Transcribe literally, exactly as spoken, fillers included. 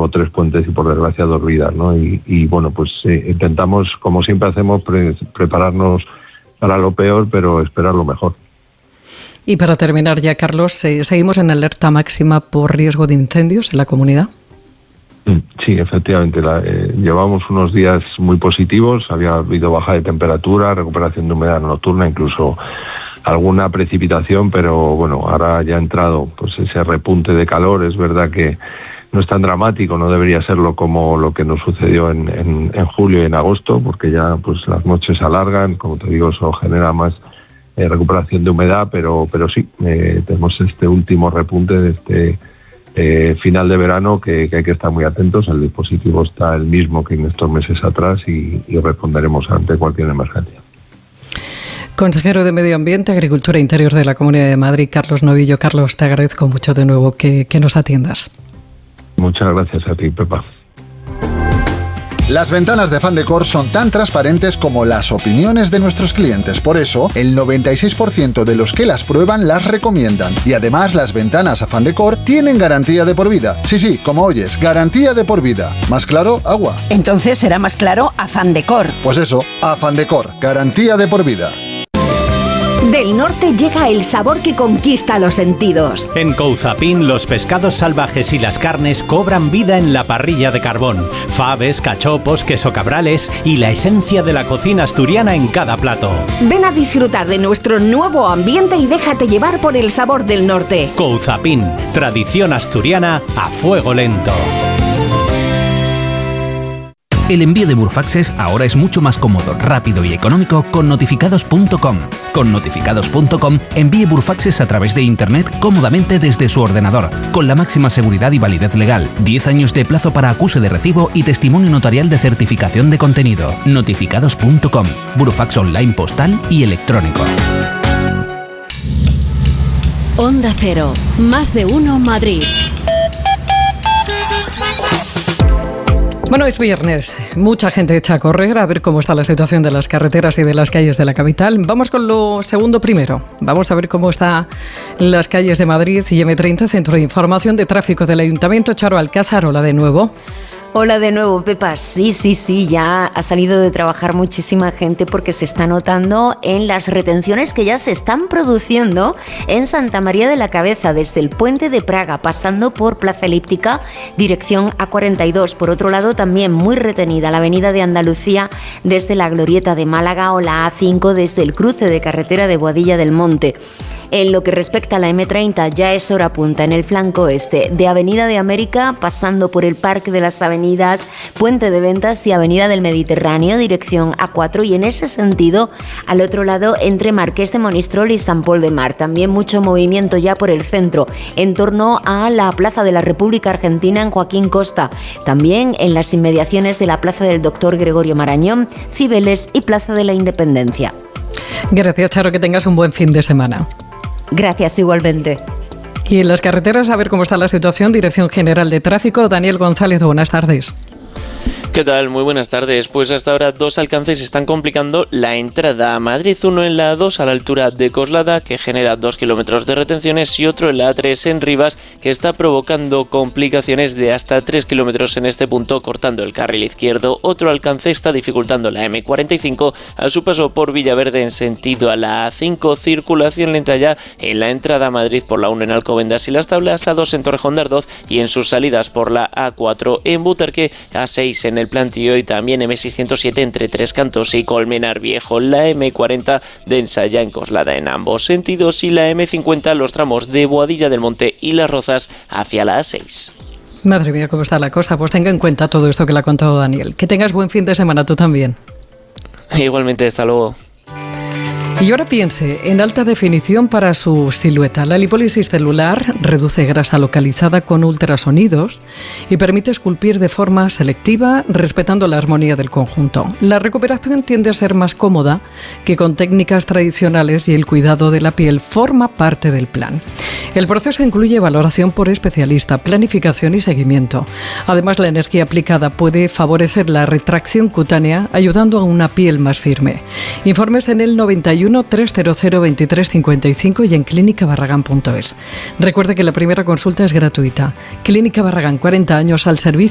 mismo tres puentes y por desgracia dos vidas, ¿no? Y, y bueno, pues eh, intentamos, como siempre hacemos, pre- prepararnos para lo peor, pero esperar lo mejor. Y para terminar ya, Carlos, eh, ¿seguimos en alerta máxima por riesgo de incendios en la comunidad? Sí, efectivamente. La, eh, llevamos unos días muy positivos. Había habido baja de temperatura, recuperación de humedad nocturna, incluso alguna precipitación, pero bueno, ahora ya ha entrado pues ese repunte de calor. Es verdad que no es tan dramático, no debería serlo como lo que nos sucedió en, en, en julio y en agosto, porque ya pues las noches se alargan, como te digo, eso genera más eh, recuperación de humedad, pero pero sí, eh, tenemos este último repunte de este Eh, final de verano que, que hay que estar muy atentos. El dispositivo está el mismo que en estos meses atrás y, y responderemos ante cualquier emergencia. Consejero de Medio Ambiente, Agricultura e Interior de la Comunidad de Madrid, Carlos Novillo. Carlos, te agradezco mucho de nuevo que, que nos atiendas. Muchas gracias a ti, Pepa. Las ventanas de Fandecor son tan transparentes como las opiniones de nuestros clientes. Por eso, el noventa y seis por ciento de los que las prueban las recomiendan. Y además, las ventanas a Fandecor tienen garantía de por vida. Sí, sí, como oyes, garantía de por vida. ¿Más claro? Agua. Entonces será más claro a Fandecor. Pues eso, a Fandecor, garantía de por vida. Del norte llega el sabor que conquista los sentidos. En Couzapin, los pescados salvajes y las carnes cobran vida en la parrilla de carbón. Faves, cachopos, queso cabrales y la esencia de la cocina asturiana en cada plato. Ven a disfrutar de nuestro nuevo ambiente y déjate llevar por el sabor del norte. Couzapin, tradición asturiana a fuego lento. El envío de Burofaxes ahora es mucho más cómodo, rápido y económico con notificados punto com. Con notificados punto com envíe Burofaxes a través de Internet cómodamente desde su ordenador, con la máxima seguridad y validez legal, diez años de plazo para acuse de recibo y testimonio notarial de certificación de contenido. notificados punto com, Burofax online postal y electrónico. Onda Cero, más de uno Madrid. Bueno, es viernes. Mucha gente echa a correr a ver cómo está la situación de las carreteras y de las calles de la capital. Vamos con lo segundo primero. Vamos a ver cómo están las calles de Madrid y eme treinta, Centro de Información de Tráfico del Ayuntamiento. Charo Alcázar, hola de nuevo. Hola de nuevo, Pepa. Sí, sí, sí, ya ha salido de trabajar muchísima gente porque se está notando en las retenciones que ya se están produciendo en Santa María de la Cabeza, desde el Puente de Praga, pasando por Plaza Elíptica, dirección A cuarenta y dos. Por otro lado, también muy retenida la Avenida de Andalucía desde la Glorieta de Málaga o la A cinco desde el cruce de carretera de Boadilla del Monte. En lo que respecta a la eme treinta, ya es hora punta en el flanco este de Avenida de América, pasando por el Parque de las Avenidas, Puente de Ventas y Avenida del Mediterráneo, dirección A cuatro, y en ese sentido, al otro lado, entre Marqués de Monistrol y San Pol de Mar. También mucho movimiento ya por el centro, en torno a la Plaza de la República Argentina en Joaquín Costa. También en las inmediaciones de la Plaza del Doctor Gregorio Marañón, Cibeles y Plaza de la Independencia. Gracias, Charo, que tengas un buen fin de semana. Gracias, igualmente. Y en las carreteras, a ver cómo está la situación. Dirección General de Tráfico, Daniel González, buenas tardes. ¿Qué tal? Muy buenas tardes. Pues hasta ahora dos alcances están complicando la entrada a Madrid. Uno en la A dos a la altura de Coslada, que genera dos kilómetros de retenciones, y otro en la A tres en Rivas, que está provocando complicaciones de hasta tres kilómetros en este punto, cortando el carril izquierdo. Otro alcance está dificultando la eme cuarenta y cinco a su paso por Villaverde en sentido a la A cinco. Circulación lenta ya en la entrada a Madrid por la uno en Alcobendas y Las Tablas, A dos en Torrejón de Ardoz y en sus salidas por la A cuatro en Butarque, A seis en el Plantío y también eme seiscientos siete entre Tres Cantos y Colmenar Viejo. La eme cuarenta densa ya en Coslada en ambos sentidos y la eme cincuenta los tramos de Boadilla del Monte y Las Rozas hacia la A seis. Madre mía, cómo está la cosa. Pues tenga en cuenta todo esto que le ha contado Daniel. Que tengas buen fin de semana tú también. Igualmente, hasta luego. Y ahora piense en alta definición para su silueta. La lipólisis celular reduce grasa localizada con ultrasonidos y permite esculpir de forma selectiva, respetando la armonía del conjunto. La recuperación tiende a ser más cómoda que con técnicas tradicionales y el cuidado de la piel forma parte del plan. El proceso incluye valoración por especialista, planificación y seguimiento. Además, la energía aplicada puede favorecer la retracción cutánea, ayudando a una piel más firme. Informes en el noventa y uno, trescientos veintitrés cincuenta y cinco y en clínica barragán punto es. Recuerde que la primera consulta es gratuita. Clínica Barragán, cuarenta años al servicio